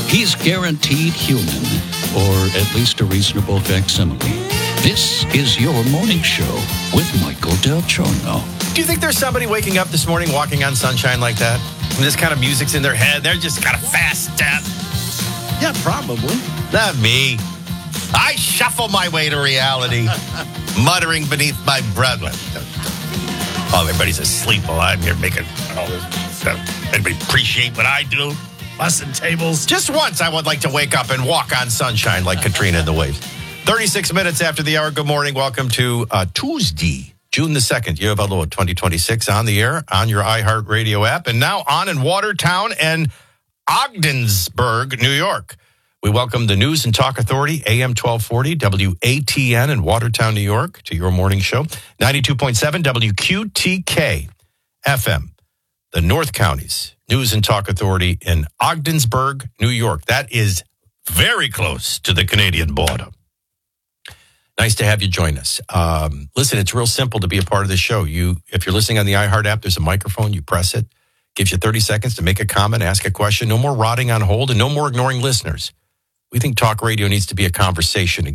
He's guaranteed human, or at least a reasonable facsimile. This is your morning show with Michael Del Giorno. Do you think there's somebody waking up this morning walking on sunshine like that? And this kind of music's in their head. They're just got a fast step. Yeah, probably. Not me. I shuffle my way to reality, muttering beneath my breath. Oh, everybody's asleep while I'm here making all this stuff. Anybody appreciate what I do? Busting tables. Just once, I would like to wake up and walk on sunshine like Katrina and the waves. 36 minutes after the hour. Good morning. Welcome to Tuesday, June the 2nd, year of our Lord 2026, on the air, on your iHeartRadio app, and now on in Watertown and Ogdensburg, New York. We welcome the News and Talk Authority, AM 1240, WATN in Watertown, New York, to your morning show. 92.7 WQTK FM, the North Counties News and Talk Authority in Ogdensburg, New York. That is very close to the Canadian border. Nice to have you join us. Listen, it's real simple to be a part of this show. If you're listening on the iHeart app, there's a microphone. You press it. Gives you 30 seconds to make a comment, ask a question. No more rotting on hold and no more ignoring listeners. We think talk radio needs to be a conversation.